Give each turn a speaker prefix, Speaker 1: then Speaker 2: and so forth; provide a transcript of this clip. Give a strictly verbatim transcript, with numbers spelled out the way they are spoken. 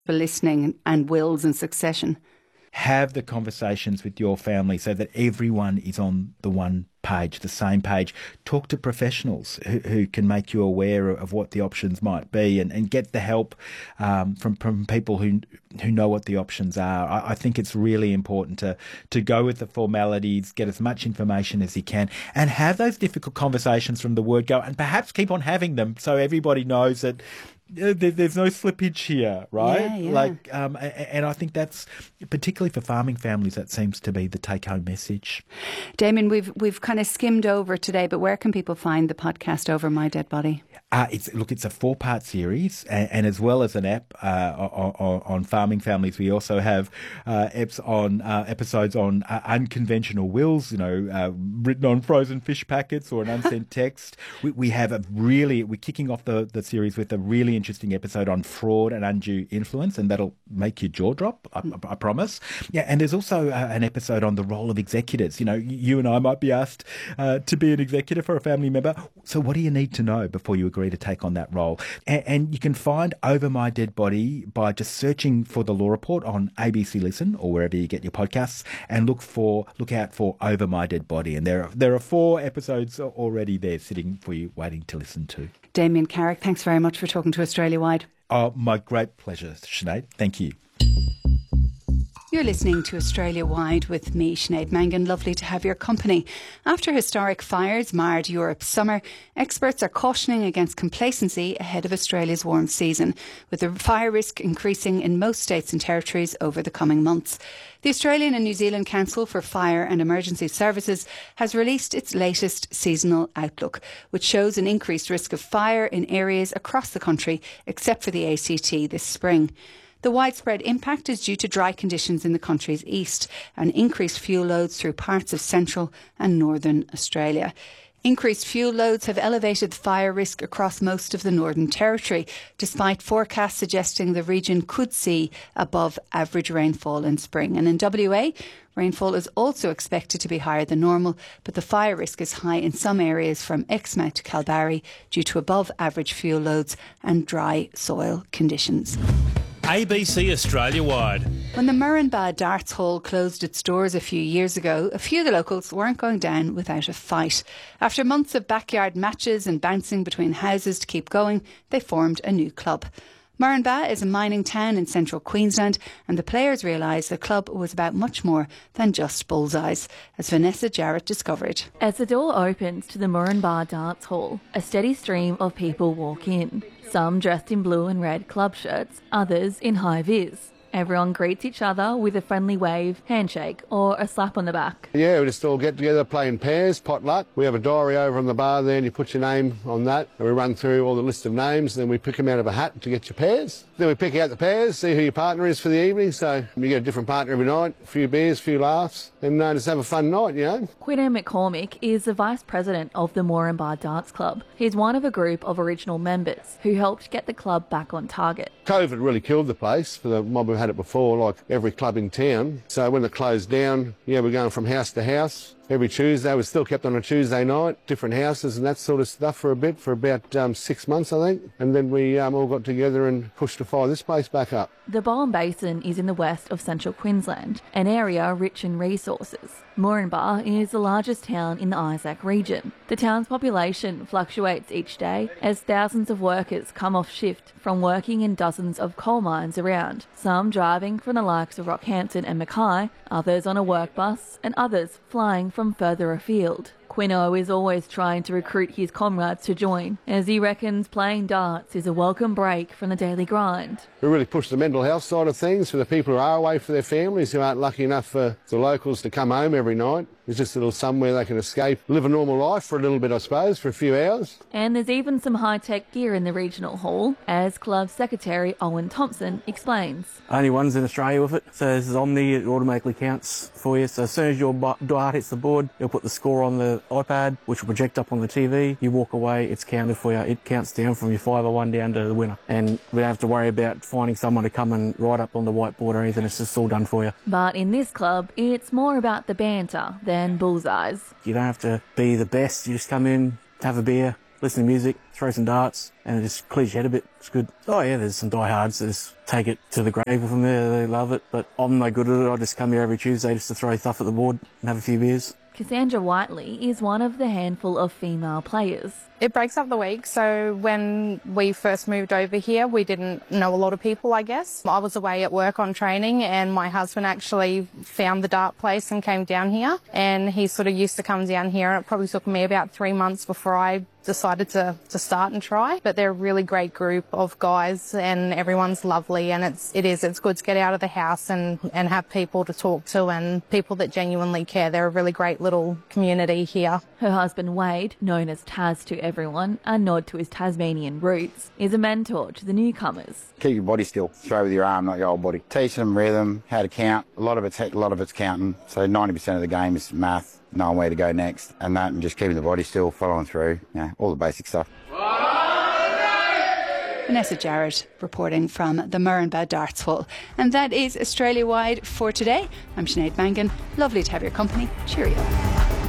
Speaker 1: for listening and wills and succession.
Speaker 2: Have the conversations with your family so that everyone is on the one page, the same page. Talk to professionals who, who can make you aware of what the options might be, and, and get the help um, from, from people who who know what the options are. I, I think it's really important to, to go with the formalities, get as much information as you can, and have those difficult conversations from the word go, and perhaps keep on having them so everybody knows that there's no slippage here, right?
Speaker 1: Yeah, yeah.
Speaker 2: Like, um, and I think that's particularly for farming families. That seems to be the take-home message.
Speaker 1: Damien, we've we've kind of skimmed over today, but where can people find the podcast Over My Dead Body?
Speaker 2: Uh, it's look, it's a four-part series, and, and as well as an app uh, on, on farming families, we also have uh, eps on uh, episodes on uh, unconventional wills. You know, uh, written on frozen fish packets or an unsent text. We, we have a really we're kicking off the, the series with a really interesting episode on fraud and undue influence, and that'll make your jaw drop, I, I promise. Yeah, and there's also uh, an episode on the role of executors. You know, you and I might be asked uh, to be an executor for a family member. So what do you need to know before you agree to take on that role? And, and you can find Over My Dead Body by just searching for The Law Report on A B C Listen or wherever you get your podcasts, and look for look out for Over My Dead Body. And there are, there are four episodes already there sitting for you, waiting to listen to.
Speaker 1: Damien Carrick, thanks very much for talking to Australia Wide.
Speaker 2: Oh, my great pleasure, Sinead. Thank you.
Speaker 1: You're listening to Australia Wide with me, Sinead Mangan. Lovely to have your company. After historic fires marred Europe's summer, experts are cautioning against complacency ahead of Australia's warm season, with the fire risk increasing in most states and territories over the coming months. The Australian and New Zealand Council for Fire and Emergency Services has released its latest seasonal outlook, which shows an increased risk of fire in areas across the country, except for the A C T this spring. The widespread impact is due to dry conditions in the country's east and increased fuel loads through parts of central and northern Australia. Increased fuel loads have elevated fire risk across most of the Northern Territory, despite forecasts suggesting the region could see above average rainfall in spring. And in W A, rainfall is also expected to be higher than normal, but the fire risk is high in some areas from Exmouth to Kalbarri due to above average fuel loads and dry soil conditions.
Speaker 3: A B C Australia Wide.
Speaker 1: When the Murrumba Darts Hall closed its doors a few years ago, a few of the locals weren't going down without a fight. After months of backyard matches and bouncing between houses to keep going, they formed a new club. Murrumba is a mining town in central Queensland, and the players realised the club was about much more than just bullseyes, as Vanessa Jarrett discovered.
Speaker 4: As the door opens to the Murrumba Darts Hall, a steady stream of people walk in. Some dressed in blue and red club shirts, others in high-vis. Everyone greets each other with a friendly wave, handshake or a slap on the back.
Speaker 5: Yeah, we just all get together, play in pairs, potluck. We have a diary over on the bar there and you put your name on that, and we run through all the list of names, and then we pick them out of a hat to get your pairs. Then we pick out the pairs, see who your partner is for the evening, so you get a different partner every night, a few beers, a few laughs, and uh, just have a fun night, you know.
Speaker 4: Quinn McCormick is the Vice President of the Murrumba Darts Club. He's one of a group of original members who helped get the club back on target.
Speaker 5: COVID really killed the place for the mob who had it before, like every club in town. So when it closed down, yeah, we're going from house to house. Every Tuesday, we still kept on a Tuesday night, different houses and that sort of stuff for a bit, for about um, six months, I think. And then we um, all got together and pushed to fire this place back up.
Speaker 4: The Bowen Basin is in the west of central Queensland, an area rich in resources. Murrumba is the largest town in the Isaac region. The town's population fluctuates each day as thousands of workers come off shift from working in dozens of coal mines around, some driving from the likes of Rockhampton and Mackay, others on a work bus, and others flying from further afield. Quino is always trying to recruit his comrades to join, as he reckons playing darts is a welcome break from the daily grind.
Speaker 5: We really push the mental health side of things for the people who are away for their families, who aren't lucky enough for the locals to come home every night. There's just a little somewhere they can escape, live a normal life for a little bit, I suppose, for a few hours.
Speaker 4: And there's even some high-tech gear in the regional hall, as Club Secretary Owen Thompson explains.
Speaker 6: Only one's in Australia with it, so this is Omni, it automatically counts for you. So as soon as your dart hits the board, you'll put the score on the iPad, which will project up on the T V. You walk away, it's counted for you. It counts down from your five oh one down to the winner. And we don't have to worry about finding someone to come and write up on the whiteboard or anything. It's just all done for you.
Speaker 4: But in this club, it's more about the banter than bullseyes.
Speaker 6: You don't have to be the best. You just come in, have a beer, listen to music, throw some darts, and it just clears your head a bit. It's good. Oh yeah, there's some diehards that just take it to the grave from there. They love it, but I'm no good at it. I just come here every Tuesday just to throw stuff at the board and have a few beers.
Speaker 4: Cassandra Whiteley is one of the handful of female players.
Speaker 7: It breaks up the week, so when we first moved over here, we didn't know a lot of people, I guess. I was away at work on training, and my husband actually found the dart place and came down here, and he sort of used to come down here, and it probably took me about three months before I decided to, to start and try. But they're a really great group of guys, and everyone's lovely, and it's, it is, it's good to get out of the house and, and have people to talk to and people that genuinely care. They're a really great little community here.
Speaker 4: Her husband Wade, known as Taz to everyone, a nod to his Tasmanian roots, is a mentor to the newcomers.
Speaker 8: Keep your body still. Throw with your arm, not your whole body. Teach them rhythm, how to count. A lot of it's a lot of it's counting. So ninety percent of the game is math, knowing where to go next, and that, and just keeping the body still, following through. Yeah, all the basic stuff.
Speaker 1: Vanessa Jarrett reporting from the Moranbah Darts Hall. And that is Australia-wide for today. I'm Sinead Mangan. Lovely to have your company. Cheerio.